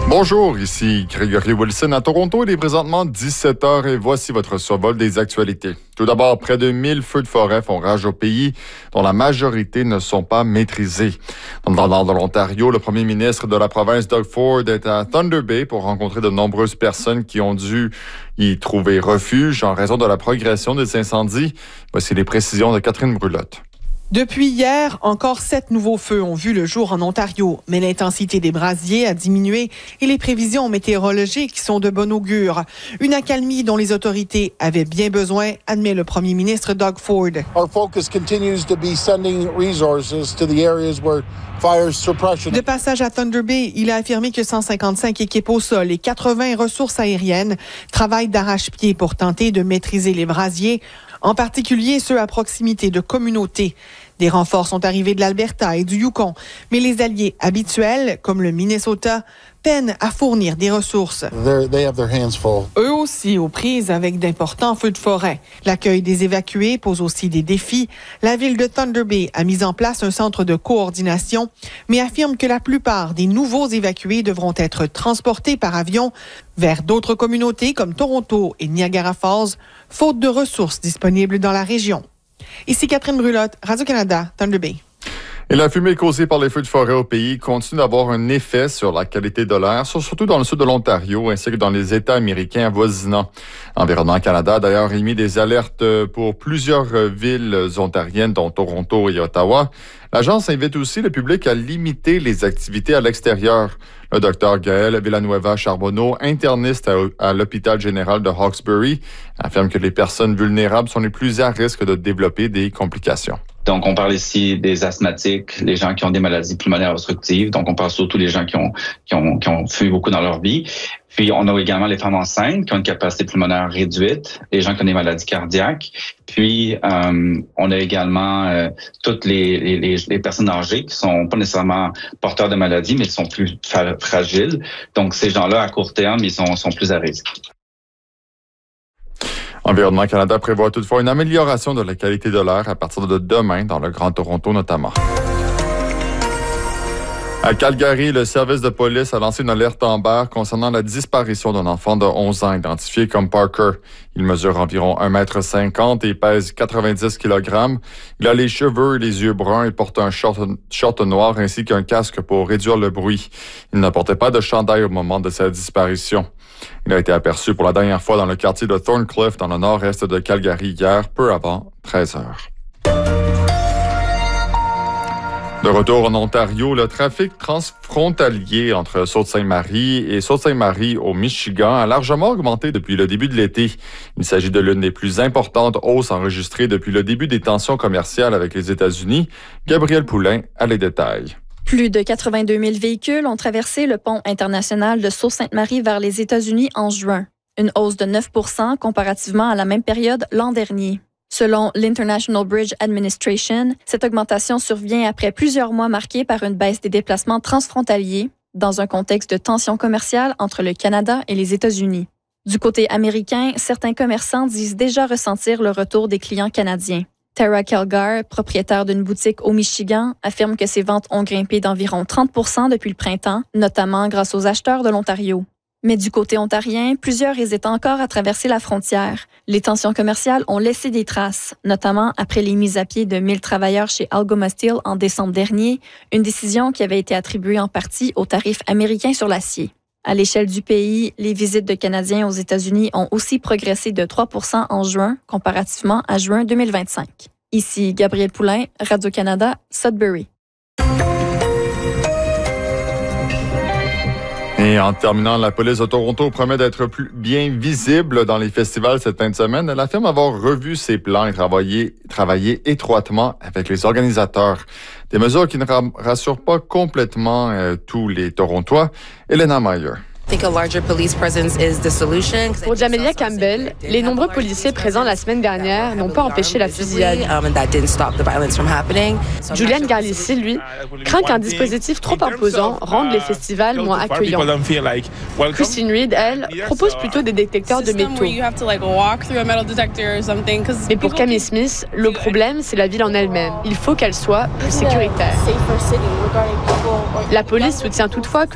Bonjour, ici Gregory Wilson à Toronto. Il est présentement 17h et voici votre survol des actualités. Tout d'abord, près de 1000 feux de forêt font rage au pays, dont la majorité ne sont pas maîtrisés. Dans le nord de l'Ontario, le premier ministre de la province, Doug Ford, est à Thunder Bay pour rencontrer de nombreuses personnes qui ont dû y trouver refuge en raison de la progression des incendies. Voici les précisions de Catherine Brulotte. Depuis hier, encore 7 nouveaux feux ont vu le jour en Ontario, mais l'intensité des brasiers a diminué et les prévisions météorologiques sont de bon augure. Une accalmie dont les autorités avaient bien besoin, admet le premier ministre Doug Ford. Our focus continues to be sending resources to the areas where fire suppression. De passage à Thunder Bay, il a affirmé que 155 équipes au sol et 80 ressources aériennes travaillent d'arrache-pied pour tenter de maîtriser les brasiers, en particulier ceux à proximité de communautés. Des renforts sont arrivés de l'Alberta et du Yukon, mais les alliés habituels, comme le Minnesota, peinent à fournir des ressources. They have their hands full. Eux aussi aux prises avec d'importants feux de forêt. L'accueil des évacués pose aussi des défis. La ville de Thunder Bay a mis en place un centre de coordination, mais affirme que la plupart des nouveaux évacués devront être transportés par avion vers d'autres communautés comme Toronto et Niagara Falls, faute de ressources disponibles dans la région. Ici Catherine Brulotte, Radio-Canada, Thunder Bay. Et la fumée causée par les feux de forêt au pays continue d'avoir un effet sur la qualité de l'air, surtout dans le sud de l'Ontario ainsi que dans les États américains avoisinants. Environnement Canada a d'ailleurs émis des alertes pour plusieurs villes ontariennes, dont Toronto et Ottawa. L'agence invite aussi le public à limiter les activités à l'extérieur. Le docteur Gaël Villanueva-Charbonneau, interniste à l'hôpital général de Hawkesbury, affirme que les personnes vulnérables sont les plus à risque de développer des complications. Donc, on parle ici des asthmatiques, les gens qui ont des maladies pulmonaires obstructives. Donc, on parle surtout des gens qui ont fumé beaucoup dans leur vie. Puis, on a également les femmes enceintes qui ont une capacité pulmonaire réduite, les gens qui ont des maladies cardiaques. Puis, on a également toutes les personnes âgées qui sont pas nécessairement porteurs de maladies, mais qui sont plus fragiles. Donc, ces gens-là, à court terme, ils sont plus à risque. Environnement Canada prévoit toutefois une amélioration de la qualité de l'air à partir de demain dans le Grand Toronto notamment. À Calgary, le service de police a lancé une alerte Amber concernant la disparition d'un enfant de 11 ans identifié comme Parker. Il mesure environ 1,50 m et pèse 90 kg. Il a les cheveux et les yeux bruns et porte un short noir ainsi qu'un casque pour réduire le bruit. Il ne portait pas de chandail au moment de sa disparition. Il a été aperçu pour la dernière fois dans le quartier de Thorncliffe, dans le nord-est de Calgary, hier, peu avant 13 heures. De retour en Ontario, le trafic transfrontalier entre Sault-Sainte-Marie et Sault-Sainte-Marie au Michigan a largement augmenté depuis le début de l'été. Il s'agit de l'une des plus importantes hausses enregistrées depuis le début des tensions commerciales avec les États-Unis. Gabrielle Poulain a les détails. Plus de 82 000 véhicules ont traversé le pont international de Sault-Sainte-Marie vers les États-Unis en juin, une hausse de 9 % comparativement à la même période l'an dernier. Selon l'International Bridge Administration, cette augmentation survient après plusieurs mois marqués par une baisse des déplacements transfrontaliers dans un contexte de tensions commerciales entre le Canada et les États-Unis. Du côté américain, certains commerçants disent déjà ressentir le retour des clients canadiens. Tara Kelgar, propriétaire d'une boutique au Michigan, affirme que ses ventes ont grimpé d'environ 30 % depuis le printemps, notamment grâce aux acheteurs de l'Ontario. Mais du côté ontarien, plusieurs hésitent encore à traverser la frontière. Les tensions commerciales ont laissé des traces, notamment après les mises à pied de 1000 travailleurs chez Algoma Steel en décembre dernier, une décision qui avait été attribuée en partie aux tarifs américains sur l'acier. À l'échelle du pays, les visites de Canadiens aux États-Unis ont aussi progressé de 3 % en juin, comparativement à juin 2025. Ici Gabrielle Poulain, Radio-Canada, Sudbury. Et en terminant, la police de Toronto promet d'être plus bien visible dans les festivals cette fin de semaine. Elle affirme avoir revu ses plans et travaillé étroitement avec les organisateurs. Des mesures qui ne rassurent pas complètement tous les Torontois. Elena Meyer. Pour Jamelia Campbell, les nombreux policiers présents la semaine dernière n'ont pas empêché la fusillade. Julian Garlici, lui, craint qu'un dispositif trop imposant rende les festivals moins accueillants. Christine Reed, elle, propose plutôt des détecteurs de métaux. Mais pour Camille Smith, le problème, c'est la ville en elle-même. Il faut qu'elle soit plus sécuritaire. La police soutient toutefois que